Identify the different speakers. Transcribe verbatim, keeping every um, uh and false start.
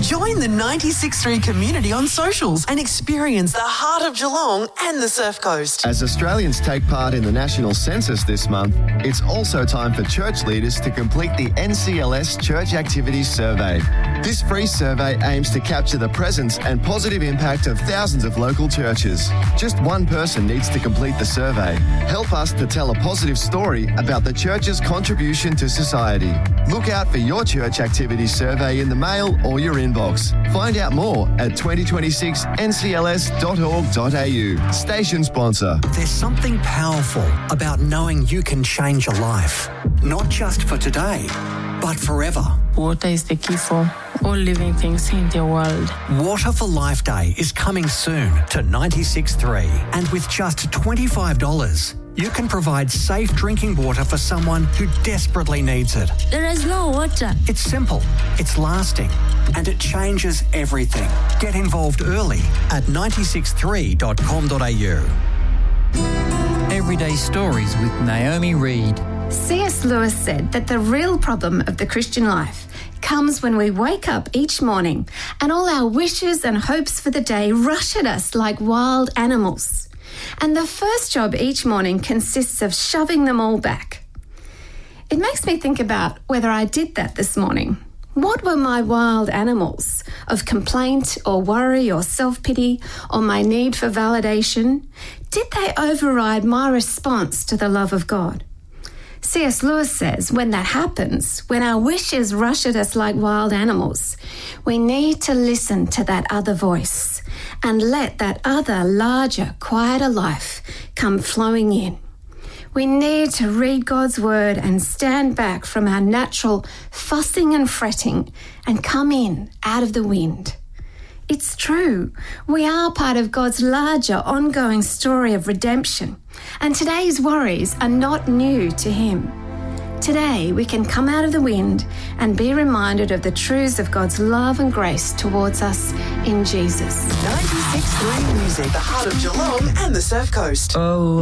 Speaker 1: Join the ninety-six point three community on socials and experience the heart of Geelong and the Surf Coast.
Speaker 2: As Australians take part in the national census this month, it's also time for church leaders to complete the N C L S Church Activities Survey. This free survey aims to capture the presence and positive impact of thousands of local churches. Just one person needs to complete the survey. Help us to tell a positive story about the church's contribution to society. Look out for your church activities survey in the mail or your inbox. Find out more at twenty twenty-six n c l s dot org dot a u. Station sponsor.
Speaker 3: There's something powerful about knowing you can change a life, not just for today, but forever.
Speaker 4: Water is the key for all living things in the world.
Speaker 3: Water for Life Day is coming soon to ninety-six point three, and with just twenty-five dollars, you can provide safe drinking water for someone who desperately needs it.
Speaker 5: There is no water.
Speaker 3: It's simple, it's lasting, and it changes everything. Get involved early at ninety-six three dot com dot a u.
Speaker 6: Everyday Stories with Naomi Reed.
Speaker 7: C S Lewis said that the real problem of the Christian life comes when we wake up each morning and all our wishes and hopes for the day rush at us like wild animals. And the first job each morning consists of shoving them all back. It makes me think about whether I did that this morning. What were my wild animals of complaint or worry or self-pity or my need for validation? Did they override my response to the love of God? C S Lewis says when that happens, when our wishes rush at us like wild animals, we need to listen to that other voice and let that other, larger, quieter life come flowing in. We need to read God's word and stand back from our natural fussing and fretting and come in out of the wind. It's true. We are part of God's larger, ongoing story of redemption, and today's worries are not new to Him. Today, we can come out of the wind and be reminded of the truths of God's love and grace towards us in Jesus.
Speaker 1: ninety-six point three Music, the heart of Geelong and the Surf Coast.
Speaker 6: Oh.